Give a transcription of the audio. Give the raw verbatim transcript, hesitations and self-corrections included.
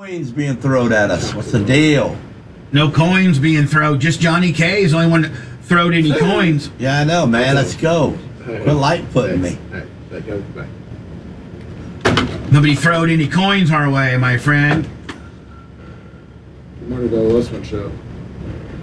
Coins being thrown at us. What's the deal? No coins being thrown. Just Johnny K is the only one that throwed any coins. Yeah, I know, man. Let's go. Quit light putting me. Hey, hey, go back. Nobody throwed any coins our way, my friend. Good morning, Bill Westman Show.